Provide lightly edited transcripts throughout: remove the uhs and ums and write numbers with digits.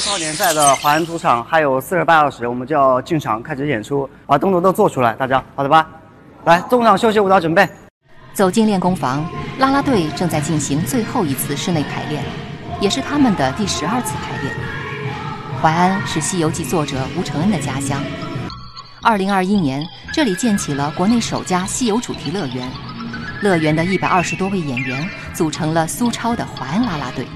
超联赛的华安主场还有48小时，我们就要进场开始演出，把动作都做出来，大家好的吧？来，中场休息舞蹈准备。 走进练功房，啦啦队正在进行最后一次室内排练，也是他们的第12次排练。淮安是《西游记》作者吴承恩的家乡。2021年，这里建起了国内首家西游主题乐园。乐园的120多位演员组成了苏超的淮安啦啦队。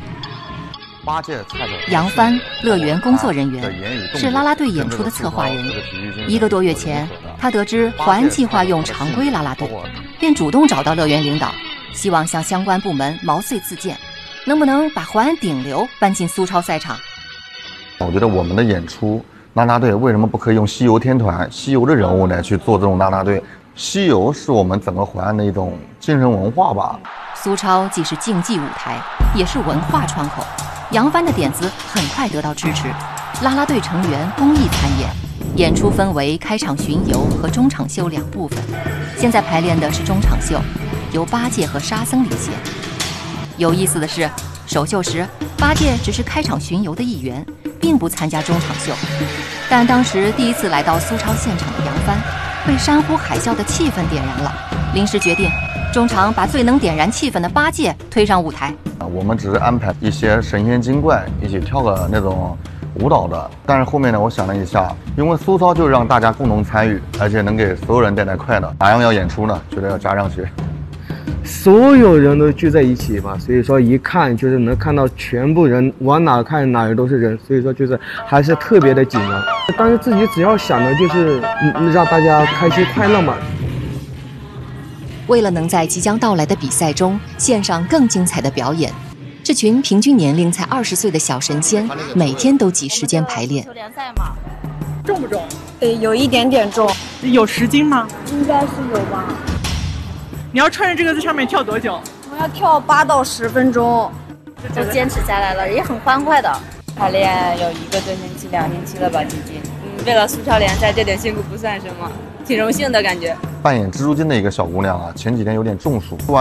杨帆，乐园工作人员，是啦啦队演出的策划人。1个多月前，他得知淮安计划用常规啦啦队，便主动找到乐园领导，希望向相关部门毛遂自荐，能不能把淮安顶流搬进苏超赛场？ 我觉得我们的演出啦啦队为什么不可以用西游天团、西游的人物来去做这种啦啦队？西游是我们整个淮安的一种精神文化吧。 苏超既是竞技舞台，也是文化窗口。杨帆的点子很快得到支持，啦啦队成员公益参演，演出分为开场巡游和中场秀2部分。现在排练的是中场秀，由八戒和沙僧领衔。有意思的是，首秀时八戒只是开场巡游的一员，并不参加中场秀。但当时第一次来到苏超现场的杨帆，被山呼海啸的气氛点燃了，临时决定中场把最能点燃气氛的八戒推上舞台。 我们只是安排一些神仙精怪一起跳个那种舞蹈的，但是后面呢，我想了一下，因为苏超就让大家共同参与，而且能给所有人带来快乐，哪样要演出呢？觉得要加上去。 所有人都聚在一起嘛，所以说一看就是能看到全部人，往哪看哪儿都是人，所以说就是还是特别的紧张。当时自己只要想的就是让大家开心快乐嘛。 为了能在即将到来的比赛中献上更精彩的表演，这群平均年龄才20岁的小神仙每天都挤时间排练。 联赛嘛， 重不重？ 有一点点重。 有10斤吗？ 应该是有吧。 你要穿着这个在上面跳多久？ 我要跳8到10分钟，都坚持下来了，也很欢快的。 排练有1个多星期、2星期了吧，接近。为了苏超联赛，这点辛苦不算什么，挺荣幸的感觉。 扮演蜘蛛精的一个小姑娘啊，前几天有点中暑。